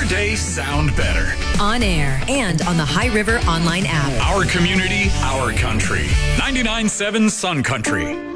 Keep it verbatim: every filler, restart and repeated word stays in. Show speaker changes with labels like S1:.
S1: day sound better.
S2: On air and on the High River online app.
S1: Our community, our country. ninety-nine point seven Sun Country.